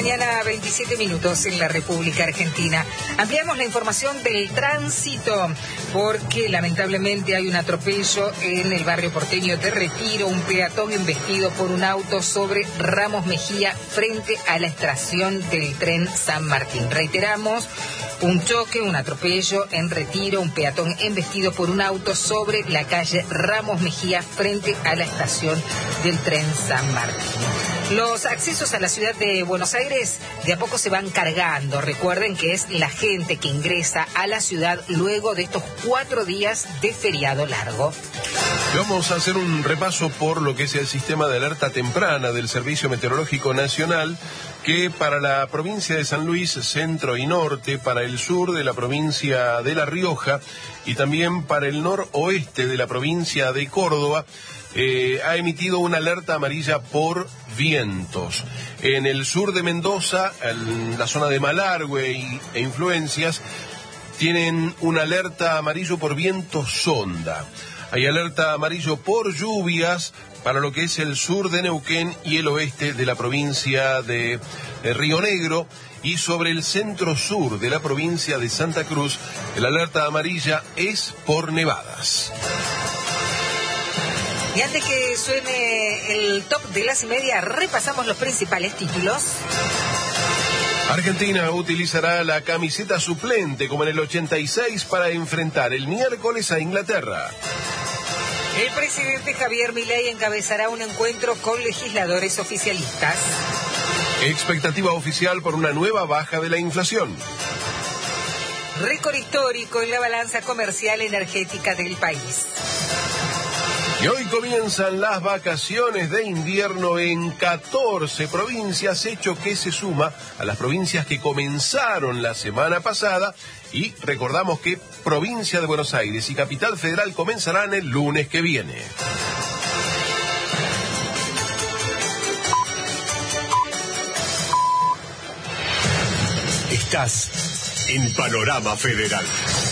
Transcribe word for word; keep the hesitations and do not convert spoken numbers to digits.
mañana, veintisiete minutos en la República Argentina. Ampliamos la información del tránsito porque lamentablemente hay un atropello en el barrio porteño de Retiro. Un peatón embestido por un auto sobre Ramos Mejía frente a la estación del tren San Martín. Reiteramos, un choque, un atropello en Retiro, un peatón embestido por un auto sobre la calle Ramos Mejía frente a la estación del tren San Martín. Los accesos a la ciudad de Buenos Aires de a poco se van cargando. Recuerden que es la gente que ingresa a la ciudad luego de estos cuatro días de feriado largo. Vamos a hacer un repaso por lo que es el sistema de alerta temprana del Servicio Meteorológico Nacional, que para la provincia de San Luis, centro y norte, para el sur de la provincia de La Rioja y también para el noroeste de la provincia de Córdoba, eh, ha emitido una alerta amarilla por vientos. En el sur de Mendoza, en la zona de Malargüe y, e influencias, tienen una alerta amarillo por viento sonda. Hay alerta amarillo por lluvias para lo que es el sur de Neuquén y el oeste de la provincia de, de Río Negro, y sobre el centro-sur de la provincia de Santa Cruz, el alerta amarilla es por nevadas. Y antes que suene el top de las y media, repasamos los principales títulos. Argentina utilizará la camiseta suplente como en el ochenta y seis para enfrentar el miércoles a Inglaterra. El presidente Javier Milei encabezará un encuentro con legisladores oficialistas. Expectativa oficial por una nueva baja de la inflación. Récord histórico en la balanza comercial energética del país. Y hoy comienzan las vacaciones de invierno en catorce provincias, hecho que se suma a las provincias que comenzaron la semana pasada. Y recordamos que provincia de Buenos Aires y Capital Federal comenzarán el lunes que viene. Estás en Panorama Federal.